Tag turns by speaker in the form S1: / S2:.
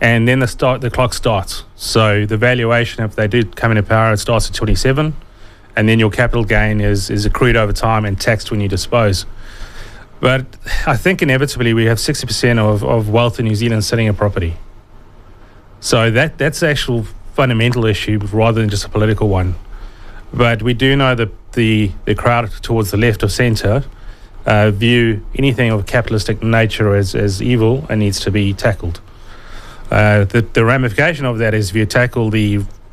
S1: and then the clock starts. So the valuation, if they do come into power, it starts at 27, and then your capital gain is accrued over time and taxed when you dispose. But I think inevitably we have 60% of wealth in New Zealand sitting in property. So that's the actual fundamental issue rather than just a political one. But we do know that the crowd towards the left of centre view anything of a capitalistic nature as evil and needs to be tackled. The ramification of that is if you tackle the